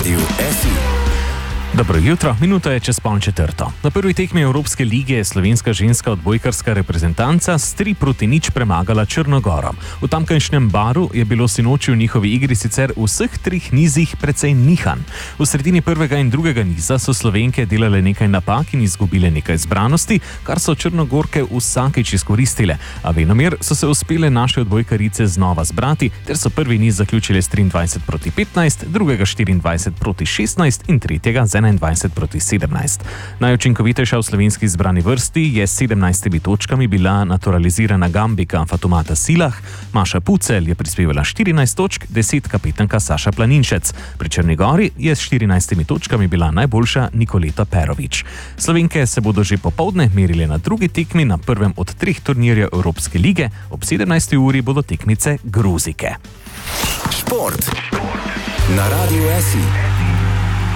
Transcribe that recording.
Radiu SI. Dobro jutro, minuta je čez 3:30. Na prvi tekmi Evropske lige je slovenska ženska odbojkarska reprezentanca s 3-0 premagala Črno Goro. V tamkajšnjem Baru je bilo sinoči v njihovi igri sicer v vseh treh nizih precej nihanj. V sredini prvega in drugega niza so Slovenke delale nekaj napak in izgubile nekaj zbranosti, kar so Črnogorke vsakič izkoristile. A venomer so se uspele naše odbojkarice znova zbrati, ter so prvi niz zaključile s 23-15, drugega 24-16 in tretjega z 21-17. Najučinkovitejša v slovenski izbrani vrsti je s 17 točkami bila naturalizirana Gambika Fatumata Silah, Maša Pucelj je prispevala 14 točk, 10 kapetanka Saša Planinšec. Pri Črni Gori je s 14 točkami bila najboljša Nikoleta Perovič. Slovenke se bodo že popoldne merile na drugi tekmi na prvem od 3 turnirjev Evropske lige, ob 17. uri bodo tekmice Gruzike. Šport na Radiu SI.